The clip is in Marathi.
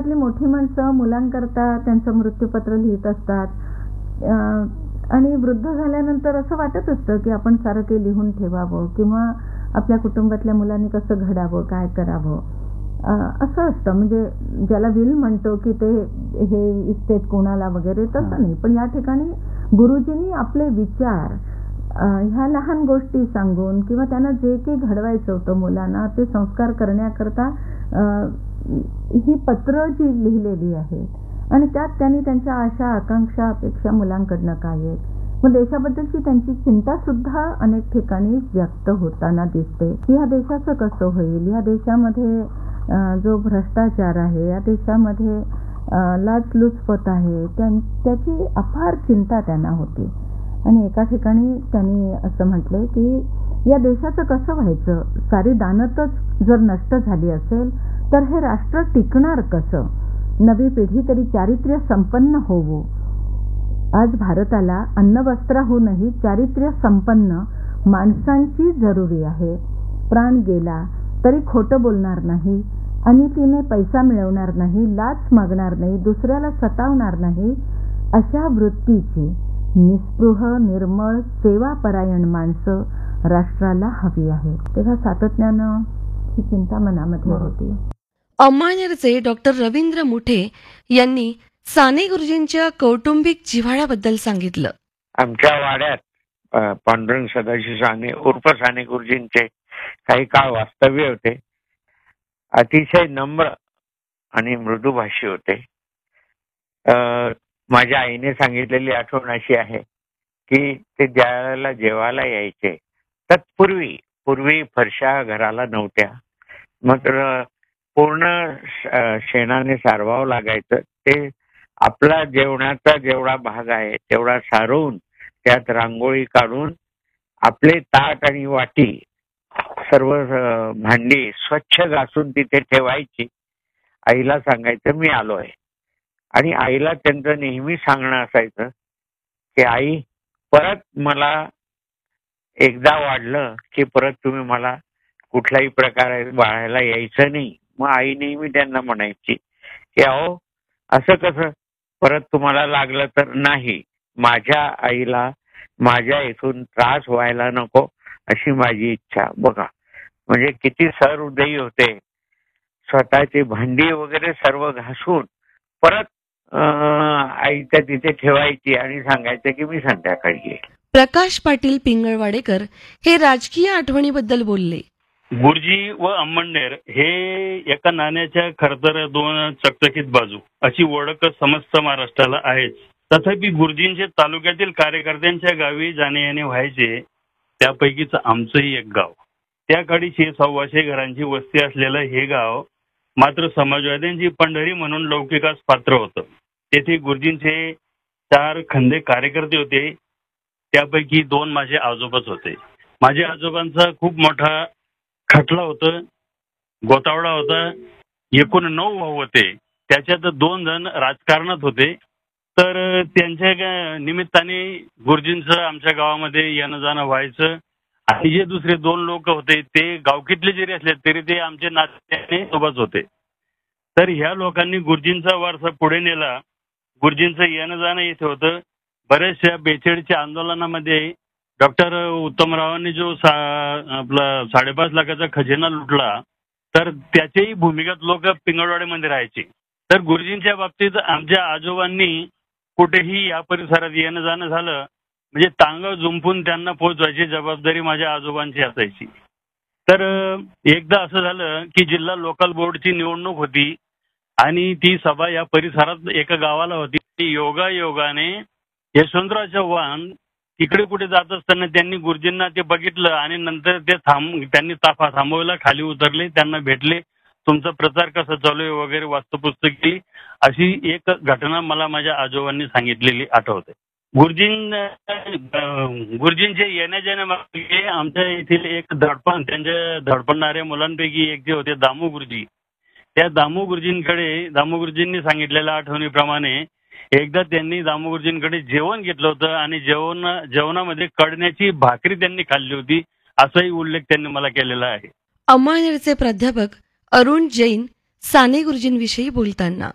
कुटुंबातली मोठी माणसं मुलांकरता त्यांचं मृत्यूपत्र लिहित असतात आणि वृद्ध झाल्यानंतर असं वाटत असतं की आपण सारं ते लिहून ठेवावं किंवा आपल्या कुटुंबातल्या मुलांनी कसं घडावं, काय करावं असं असतं. म्हणजे ज्याला विल म्हणतो की ते हे इस्टेट कोणाला वगैरे, तसं नाही. पण या ठिकाणी गुरुजींनी आपले विचार ह्या लहान गोष्टी सांगून किंवा त्यांना जे काही घडवायचं होतं मुलांना ते संस्कार करण्याकरता ही पत्र जी लिहिलेली आहेत आणि त्यात त्यांनी त्यांच्या आशा, आकांक्षा, अपेक्षा मुलांकडनं काय आहेत, मग देशाबद्दलची त्यांची चिंता सुद्धा अनेक ठिकाणी व्यक्त होताना दिसते की ह्या देशाचं कसं होईल, या देशामध्ये जो भ्रष्टाचार आहे, या देशामध्ये लाचलुचपत आहे, त्याची अपार चिंता त्यांना होती. आणि एका ठिकाणी त्यांनी असं म्हटलंय की या देशाचं कसं व्हायचं, सारी दानतच जर नष्ट झाली असेल तर हे राष्ट्र टिकणार कसं, नवी पिढी तरी चारित्र्य संपन्न होवो. आज भारताला अन्नवस्त्राहूनही चारित्र्य संपन्न माणसांची जरुरी आहे. प्राण गेला तरी खोटं बोलणार नाही, अनितीने पैसा मिळवणार नाही, लाच मागणार नाही, दुसऱ्याला सतावणार नाही, अशा वृत्तीची निस्पृह, निर्मळ, सेवापरायण माणसं राष्ट्राला हवी आहे. तेव्हा सातत्यानं ही चिंता मनामध्ये होती. अम्मानेरचे डॉक्टर रवींद्र मुठे यांनी साने गुरुजींच्या कौटुंबिक जिव्हाळ्याबद्दल सांगितलं. आमच्या वाड्यात पांडुरंग सदाशिव साने उर्फ साने गुरुजींचे काही काळ वास्तव्य होते. अतिशय नम्र आणि मृदुभाषी होते. माझ्या आईने सांगितलेली आठवण अशी आहे की ते ज्यावेळेला जेवायला यायचे तत्पूर्वी फरशा घराला नव्हत्या, मग पूर्ण शेणाने सारवावं लागायचं. ते आपला जेवणाचा जेवढा भाग आहे तेवढा सारवून त्यात रांगोळी काढून आपले ताट आणि वाटी सर्व भांडी स्वच्छ घासून तिथे ठेवायची. आईला सांगायचं मी आलोय. आणि आईला त्यांचं नेहमी सांगणं असायचं की आई, परत मला एकदा वाढलं की परत तुम्ही मला कुठल्याही प्रकारे बाळायला यायचं नाही. मग आई नेहमी त्यांना म्हणायची की अहो असं कसं, परत तुम्हाला लागलं तर नाही, माझ्या आईला माझ्या इथून त्रास व्हायला नको अशी माझी इच्छा. बघा म्हणजे किती सहृदयी होते. स्वतःची भांडी वगैरे सर्व घासून परत आईच्या तिथे ठेवायची आणि सांगायचं की मी संध्याकाळी येईल. प्रकाश पाटील पिंगळवाडेकर हे राजकीय आठवणीबद्दल बोलले. गुरुजी व अम्मनेर हे एका नाण्याच्या खरतर दोन चकचकीत बाजू अशी ओळख समस्त महाराष्ट्राला आहेच. तथापि गुरुजींचे तालुक्यातील कार्यकर्त्यांच्या गावी जाणे येणे व्हायचे. त्यापैकीच आमचंही एक गाव. त्या काळी 600 घरांची वस्ती असलेलं हे गाव मात्र समाजवाद्यांची पंढरी म्हणून लौकिकास पात्र होतं. तेथे गुरुजींचे 4 खंदे कार्यकर्ते होते. त्यापैकी 2 माझे आजोबाच होते. माझ्या आजोबांचा खूप मोठा खटला होता, गोतावळा होता. एकूण 9 भाऊ होते. त्याच्यात 2 जण राजकारणात होते. तर त्यांच्या निमित्ताने गुरुजींचं आमच्या गावामध्ये येणं जाणं व्हायचं. आणि जे दुसरे 2 लोक होते ते गावकीतले जरी असले तरी ते आमचे नात्याने सोबत होते. तर ह्या लोकांनी गुरुजींचा वारसा पुढे नेला. गुरुजींचं येणं जाणं येथे होतं. बऱ्याचशा 42च्या आंदोलनामध्ये डॉक्टर उत्तमरावांनी जो आपला 5.5 लाखाचा खजिना लुटला तर त्याचेही भूमिगत लोक पिंगळवाड्यामध्ये राहायचे. तर गुरुजींच्या बाबतीत आमच्या आजोबांनी कुठेही या परिसरात येणं जाणं झालं म्हणजे टांग जुंपून त्यांना पोहोचवायची जबाबदारी माझ्या आजोबांची असायची. तर एकदा असं झालं की जिल्हा लोकल बोर्डची निवडणूक होती आणि ती सभा या परिसरात एका गावाला होती. योगाने यशवंतराव चव्हाण तिकडे कुठे जात असताना त्यांनी गुरुजींना ते बघितलं आणि नंतर ते त्यांनी ताफा थांबवला, खाली उतरले, त्यांना भेटले, तुमचा प्रचार कसा चालू आहे वगैरे वास्तुपुस्तक केली. अशी एक घटना मला माझ्या आजोबांनी सांगितलेली आठवते. गुरुजींचे येण्या जाण्यामागे आमच्या येथील एक त्यांच्या धडपडणाऱ्या मुलांपैकी एक जे होते दामू गुरुजी. त्या दामू गुरुजींनी सांगितलेल्या आठवणीप्रमाणे एकदा त्यांनी दामू गुरुजींकडे जेवण घेतलं होतं आणि जेवणामध्ये कडण्याची भाकरी त्यांनी खाल्ली होती असाही उल्लेख त्यांनी मला केलेला आहे. अम्मानेरचे प्राध्यापक अरुण जैन साने गुरुजींविषयी बोलताना